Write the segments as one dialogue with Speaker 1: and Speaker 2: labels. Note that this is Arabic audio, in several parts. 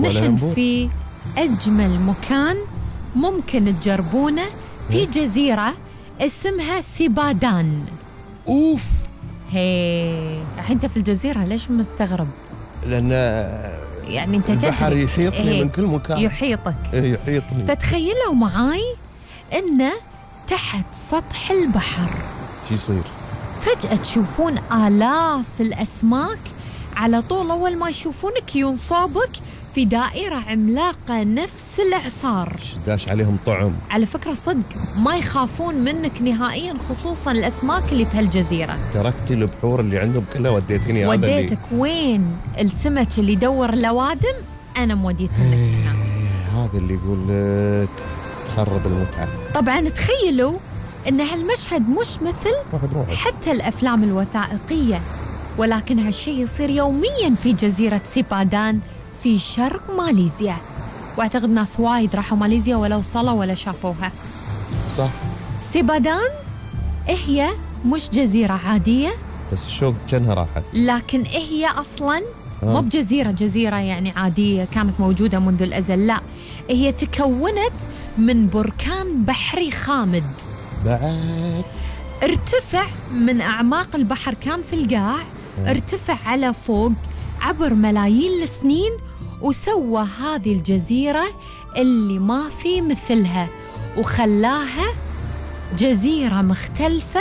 Speaker 1: نحن في أجمل مكان ممكن تجربونه في جزيرة اسمها سيبادان.
Speaker 2: اوف.
Speaker 1: هي الحين انت في الجزيرة ليش مستغرب؟
Speaker 2: لأن
Speaker 1: يعني انت
Speaker 2: البحر يحيطني من كل مكان.
Speaker 1: يحيطك.
Speaker 2: يحيطني.
Speaker 1: فتخيلوا معاي ان تحت سطح البحر
Speaker 2: شو يصير؟
Speaker 1: فجأة تشوفون آلاف الأسماك على طول، أول ما يشوفونك ينصابك في دائرة عملاقة نفس الإعصار.
Speaker 2: داش عليهم طعم.
Speaker 1: على فكرة صدق ما يخافون منك نهائيا، خصوصا الأسماك اللي في هالجزيرة.
Speaker 2: تركتي البحور اللي عندهم كلها وديتني.
Speaker 1: وديتك وين السمك اللي يدور لوادم أنا موديتك هنا.
Speaker 2: هذا اللي يقول لك تخرب المتعة.
Speaker 1: طبعا تخيلوا أن هالمشهد مش مثل حتى الأفلام الوثائقية، ولكن هالشيء يصير يوميا في جزيرة سيبادان في شرق ماليزيا، واعتقد ناس وايد راحوا ماليزيا ولا وصلوا ولا شافوها.
Speaker 2: صح.
Speaker 1: سيبادان هي مش جزيرة عادية،
Speaker 2: بس الشوق كانها راحت،
Speaker 1: لكن هي أصلا مو بجزيرة يعني عادية كانت موجودة منذ الأزل، لا هي تكونت من بركان بحري خامد
Speaker 2: بعد
Speaker 1: ارتفع من أعماق البحر، كان في القاع ارتفع على فوق عبر ملايين السنين، وسوى هذه الجزيرة اللي ما في مثلها، وخلاها جزيرة مختلفة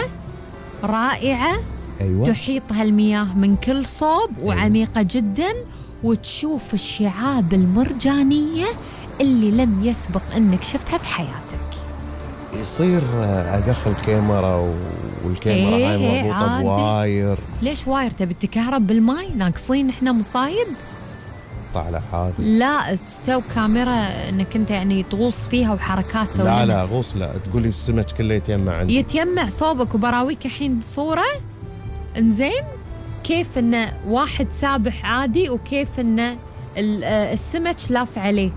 Speaker 1: رائعة.
Speaker 2: أيوة.
Speaker 1: تحيطها المياه من كل صوب وعميقة جدا، وتشوف الشعاب المرجانية اللي لم يسبق أنك شفتها في حياتك.
Speaker 2: يصير أدخل كاميرا والكاميرا هاي مربوطة بواير.
Speaker 1: ليش واير؟ تبي تكهرب بالماي؟ ناقصين احنا مصايب؟
Speaker 2: طالع هذه.
Speaker 1: لا تسوي كاميرا انك انت يعني تغوص فيها وحركات.
Speaker 2: لا غوص لا، تقولي السمك كله يتجمع عندي.
Speaker 1: يتجمع صوبك وبراويك الحين صورة. انزين كيف انه واحد سابح عادي وكيف انه السمك لاف عليه.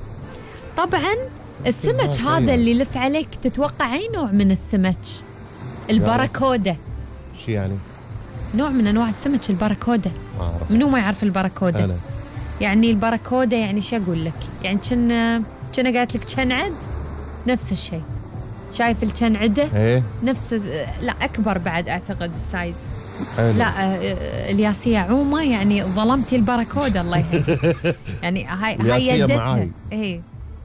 Speaker 1: طبعا السمك هذا اللي لف عليك تتوقع اي نوع من السمك؟ الباراكودا.
Speaker 2: شو يعني؟
Speaker 1: نوع من انواع السمك الباراكودا.
Speaker 2: ما اعرف.
Speaker 1: منو ما يعرف الباراكودا؟
Speaker 2: انا.
Speaker 1: يعني الباراكودا يعني شو اقول لك؟ يعني كنا قالت لك كنعد، نفس الشيء. شايف الكنعده؟
Speaker 2: ايه
Speaker 1: نفس، لا اكبر بعد اعتقد السايز.
Speaker 2: حلو.
Speaker 1: لا الياسيه عومه يعني ظلمتي الباراكودا الله يهديك. يعني هاي يدتها. ايه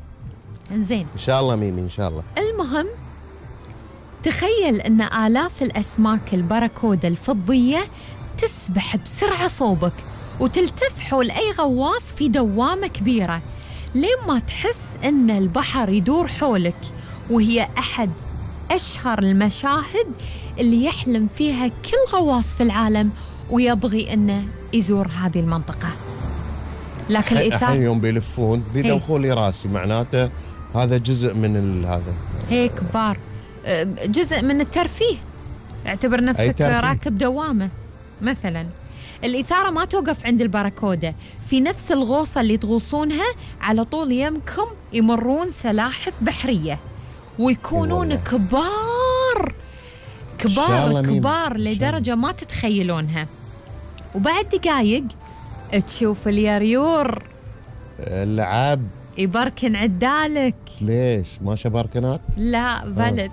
Speaker 1: زين
Speaker 2: ان شاء الله ميمي ان شاء الله.
Speaker 1: المهم تخيل ان آلاف الاسماك الباراكودا الفضيه تسبح بسرعه صوبك وتلتف حول اي غواص في دوامه كبيره، لين ما تحس ان البحر يدور حولك، وهي احد اشهر المشاهد اللي يحلم فيها كل غواص في العالم ويبغي انه يزور هذه المنطقه. لكن
Speaker 2: الحين يوم بيلفون بيدوخوا لي راسي، معناته هذا جزء من هذا.
Speaker 1: هيك كبار، جزء من الترفيه. اعتبر نفسك راكب دوامه مثلا. الإثارة ما توقف عند الباراكودا، في نفس الغوصة اللي تغوصونها على طول يمكم يمرون سلاحف بحرية ويكونون كبار لدرجة ما تتخيلونها. وبعد دقايق تشوف اليريور
Speaker 2: اللعاب
Speaker 1: يبركن عدالك.
Speaker 2: ليش ما شباركنات؟
Speaker 1: لا بلد.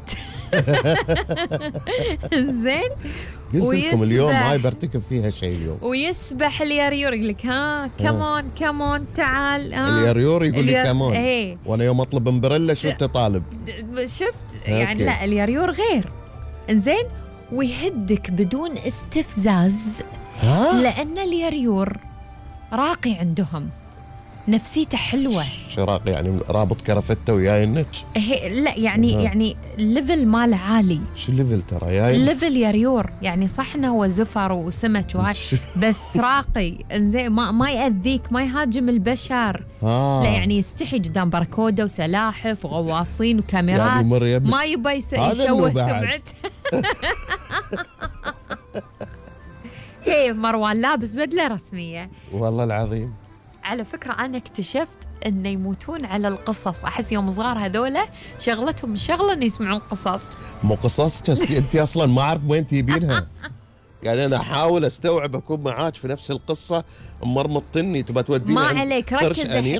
Speaker 1: زين.
Speaker 2: قلت لكم اليوم ما برتكب فيها شيء اليوم.
Speaker 1: ويسبح اليريور يقول لك ها كمون تعال.
Speaker 2: اليريور يقول لي كمون. وانا يوم اطلب امبريلا شو تطالب؟
Speaker 1: شفت يعني. لا اليريور غير. انزين ويهدك بدون استفزاز. لان اليريور راقي عندهم، نفسيته حلوه.
Speaker 2: شو راقي يعني؟ رابط كرفته وياي النج؟
Speaker 1: لا يعني الليفل ماله عالي.
Speaker 2: شو الليفل ترى ياي؟
Speaker 1: الليفل يريور يعني صح انه هو زفر وسمك وهاي بس راقي. انزين ما يأذيك، ما يهاجم البشر. لا يعني يستحي قدام باراكودا وسلاحف وغواصين وكاميرات، يعني ما يبى يشوه سمعته. هي مروان لابس بدله رسميه
Speaker 2: والله العظيم.
Speaker 1: على فكرة أنا اكتشفت أن يموتون على القصص. أحس يوم صغار هذولا شغلتهم شغلة أن يسمعون قصص.
Speaker 2: مو قصص أنت أصلا ما أعرف وين تجيبينها. يعني أنا أحاول أستوعب أكون معاك في نفس القصة، مرمطني تبى توديني.
Speaker 1: ما عليك،